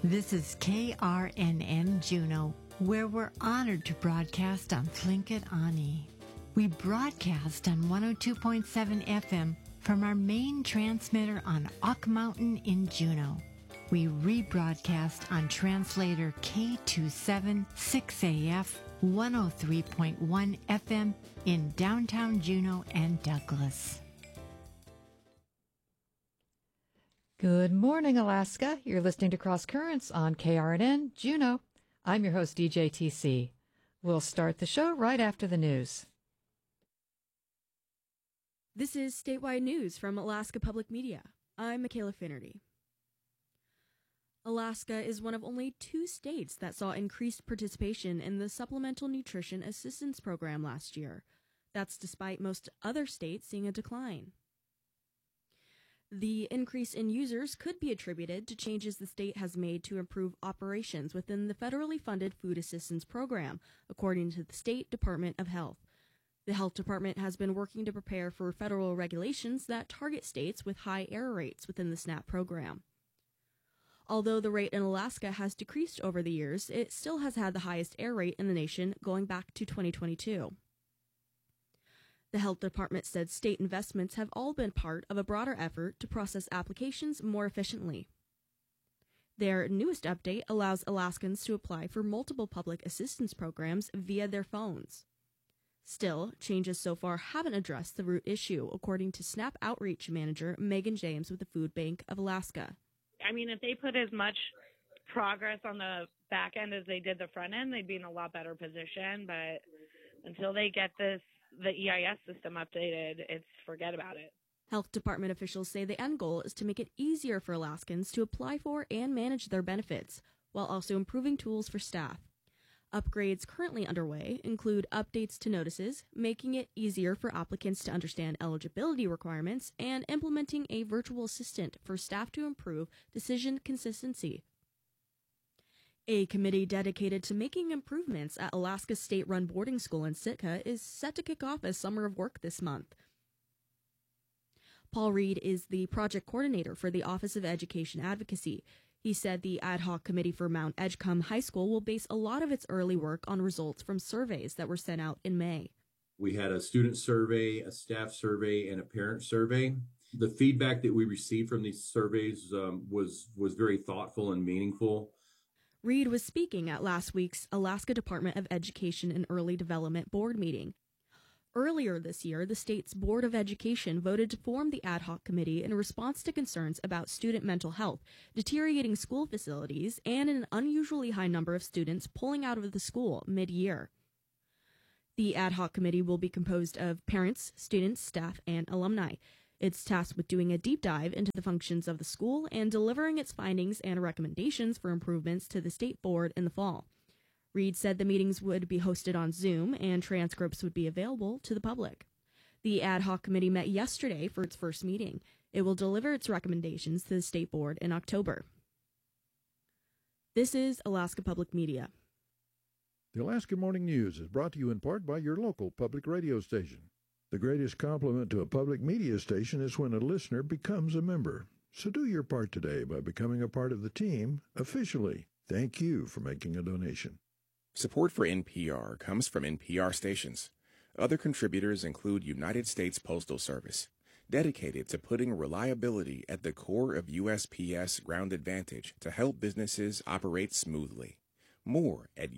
This is KRNN Juneau, where we're honored to broadcast on Tlingit Ani. We broadcast on 102.7 FM from our main transmitter on Ock Mountain in Juneau. We rebroadcast on translator K276AF 103.1 FM in downtown Juneau and Douglas. Good morning, Alaska. You're listening to Cross Currents on KRNN Juneau. I'm your host, DJ TC. We'll start the show right after the news. This is statewide news from Alaska Public Media. I'm Michaela Finnerty. Alaska is one of only 2 states that saw increased participation in the Supplemental Nutrition Assistance Program last year. That's despite most other states seeing a decline. The increase in users could be attributed to changes the state has made to improve operations within the federally funded food assistance program, according to the State Department of Health. The Health Department has been working to prepare for federal regulations that target states with high error rates within the SNAP program. Although the rate in Alaska has decreased over the years, it still has had the highest error rate in the nation going back to 2022. The Health Department said state investments have all been part of a broader effort to process applications more efficiently. Their newest update allows Alaskans to apply for multiple public assistance programs via their phones. Still, changes so far haven't addressed the root issue, according to SNAP Outreach Manager Megan James with the Food Bank of Alaska. I mean, if they put as much progress on the back end as they did the front end, they'd be in a lot better position. But until they get the EIS system updated, forget about it. Health Department officials say the end goal is to make it easier for Alaskans to apply for and manage their benefits, while also improving tools for staff. Upgrades currently underway include updates to notices, making it easier for applicants to understand eligibility requirements, and implementing a virtual assistant for staff to improve decision consistency. A committee dedicated to making improvements at Alaska's state-run boarding school in Sitka is set to kick off a summer of work this month. Paul Reed is the project coordinator for the Office of Education Advocacy. He said the ad hoc committee for Mount Edgecombe High School will base a lot of its early work on results from surveys that were sent out in May. We had a student survey, a staff survey, and a parent survey. The feedback that we received from these surveys was very thoughtful and meaningful. Reed was speaking at last week's Alaska Department of Education and Early Development Board meeting. Earlier this year, the state's Board of Education voted to form the ad hoc committee in response to concerns about student mental health, deteriorating school facilities, and an unusually high number of students pulling out of the school mid-year. The ad hoc committee will be composed of parents, students, staff, and alumni. It's tasked with doing a deep dive into the functions of the school and delivering its findings and recommendations for improvements to the state board in the fall. Reed said the meetings would be hosted on Zoom and transcripts would be available to the public. The ad hoc committee met yesterday for its first meeting. It will deliver its recommendations to the state board in October. This is Alaska Public Media. The Alaska Morning News is brought to you in part by your local public radio station. The greatest compliment to a public media station is when a listener becomes a member. So do your part today by becoming a part of the team officially. Thank you for making a donation. Support for NPR comes from NPR stations. Other contributors include United States Postal Service, dedicated to putting reliability at the core of USPS Ground Advantage to help businesses operate smoothly. More at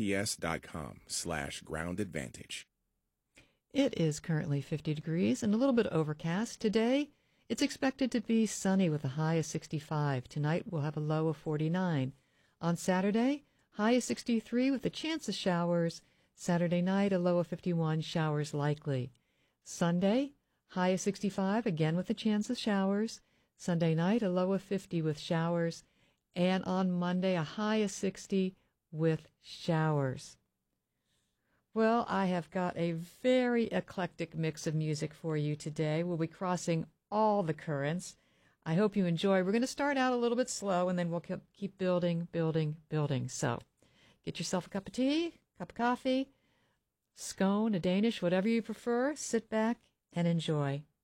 usps.com/groundadvantage. It is currently 50 degrees and a little bit overcast. Today, it's expected to be sunny with a high of 65. Tonight, we'll have a low of 49. On Saturday, high of 63 with a chance of showers. Saturday night, a low of 51, showers likely. Sunday, high of 65, again with a chance of showers. Sunday night, a low of 50 with showers. And on Monday, a high of 60 with showers. Well, I have got a very eclectic mix of music for you today. We'll be crossing all the currents. I hope you enjoy. We're going to start out a little bit slow, and then we'll keep building. So get yourself a cup of tea, cup of coffee, scone, a Danish, whatever you prefer. Sit back and enjoy.